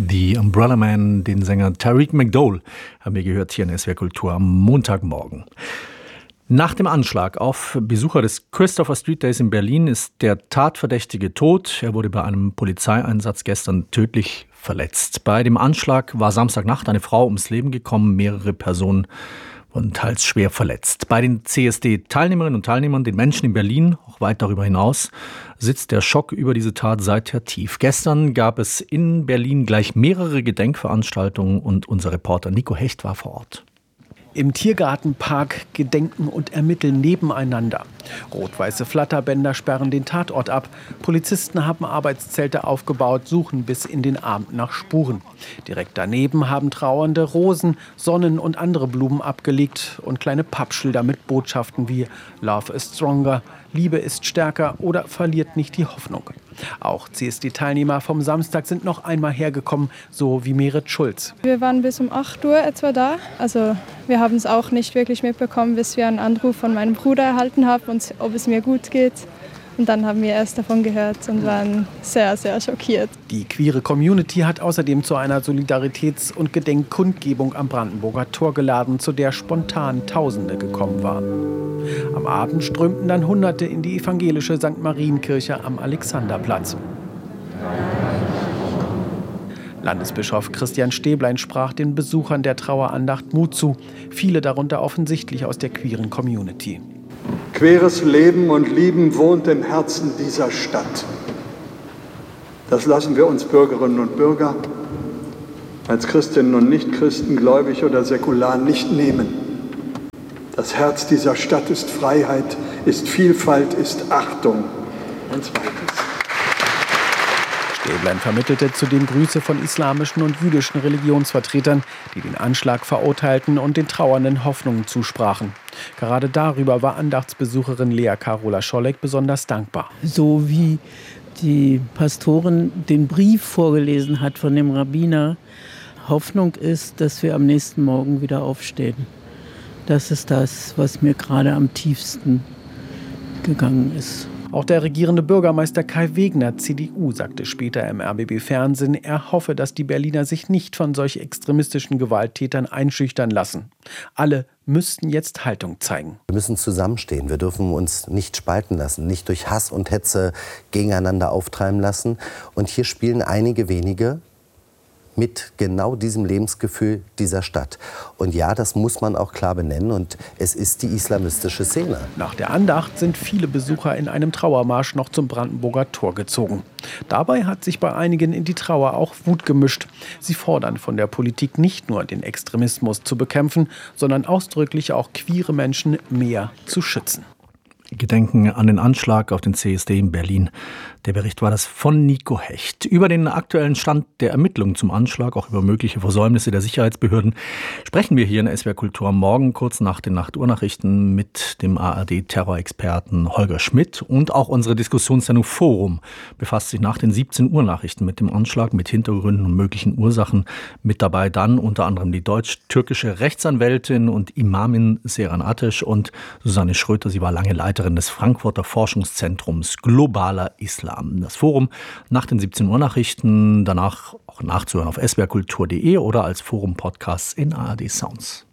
The Umbrella Man, den Sänger Tariq McDowell, haben wir gehört hier in SWR Kultur am Montagmorgen. Nach dem Anschlag auf Besucher des Christopher Street Days in Berlin ist der Tatverdächtige tot. Er wurde bei einem Polizeieinsatz gestern tödlich verletzt. Bei dem Anschlag war Samstagnacht eine Frau ums Leben gekommen, mehrere Personen wurden teils schwer verletzt. Bei den CSD-Teilnehmerinnen und Teilnehmern, den Menschen in Berlin, auch weit darüber hinaus, sitzt der Schock über diese Tat seither tief. Gestern gab es in Berlin gleich mehrere Gedenkveranstaltungen und unser Reporter Nico Hecht war vor Ort. Im Tiergartenpark gedenken und ermitteln nebeneinander. Rot-weiße Flatterbänder sperren den Tatort ab. Polizisten haben Arbeitszelte aufgebaut, suchen bis in den Abend nach Spuren. Direkt daneben haben Trauernde Rosen, Sonnen und andere Blumen abgelegt und kleine Pappschilder mit Botschaften wie Love is stronger, Liebe ist stärker oder verliert nicht die Hoffnung. Auch CSD-Teilnehmer vom Samstag sind noch einmal hergekommen, so wie Merit Schulz. Wir waren bis um 8 Uhr etwa da. Also wir haben es auch nicht wirklich mitbekommen, bis wir einen Anruf von meinem Bruder erhalten haben, und ob es mir gut geht. Und dann haben wir erst davon gehört und waren sehr, sehr schockiert. Die queere Community hat außerdem zu einer Solidaritäts- und Gedenkkundgebung am Brandenburger Tor geladen, zu der spontan Tausende gekommen waren. Am Abend strömten dann Hunderte in die evangelische St. Marienkirche am Alexanderplatz. Landesbischof Christian Stäblein sprach den Besuchern der Trauerandacht Mut zu, viele darunter offensichtlich aus der queeren Community. Queeres Leben und Lieben wohnt im Herzen dieser Stadt. Das lassen wir uns Bürgerinnen und Bürger als Christinnen und Nichtchristen, gläubig oder säkular, nicht nehmen. Das Herz dieser Stadt ist Freiheit, ist Vielfalt, ist Achtung und Zweites. Stäblein vermittelte zudem Grüße von islamischen und jüdischen Religionsvertretern, die den Anschlag verurteilten und den Trauernden Hoffnungen zusprachen. Gerade darüber war Andachtsbesucherin Lea Carola Scholleck besonders dankbar. So wie die Pastorin den Brief vorgelesen hat von dem Rabbiner, Hoffnung ist, dass wir am nächsten Morgen wieder aufstehen. Das ist das, was mir gerade am tiefsten gegangen ist. Auch der regierende Bürgermeister Kai Wegner, CDU, sagte später im RBB-Fernsehen, er hoffe, dass die Berliner sich nicht von solch extremistischen Gewalttätern einschüchtern lassen. Alle müssten jetzt Haltung zeigen. Wir müssen zusammenstehen. Wir dürfen uns nicht spalten lassen, nicht durch Hass und Hetze gegeneinander auftreiben lassen. Und hier spielen einige wenige mit genau diesem Lebensgefühl dieser Stadt. Und ja, das muss man auch klar benennen. Und es ist die islamistische Szene. Nach der Andacht sind viele Besucher in einem Trauermarsch noch zum Brandenburger Tor gezogen. Dabei hat sich bei einigen in die Trauer auch Wut gemischt. Sie fordern von der Politik nicht nur, den Extremismus zu bekämpfen, sondern ausdrücklich auch queere Menschen mehr zu schützen. Gedenken an den Anschlag auf den CSD in Berlin. Der Bericht war das von Nico Hecht. Über den aktuellen Stand der Ermittlungen zum Anschlag, auch über mögliche Versäumnisse der Sicherheitsbehörden, sprechen wir hier in SWR Kultur am Morgen kurz nach den 8 Uhr Nachrichten mit dem ARD-Terrorexperten Holger Schmidt. Und auch unsere Diskussionssendung Forum befasst sich nach den 17 Uhr Nachrichten mit dem Anschlag, mit Hintergründen und möglichen Ursachen. Mit dabei dann unter anderem die deutsch-türkische Rechtsanwältin und Imamin Seren Ateş und Susanne Schröter. Sie war lange Leiterin des Frankfurter Forschungszentrums Globaler Islam. Das Forum nach den 17 Uhr Nachrichten, danach auch nachzuhören auf swrkultur.de oder als Forum-Podcasts in ARD Sounds.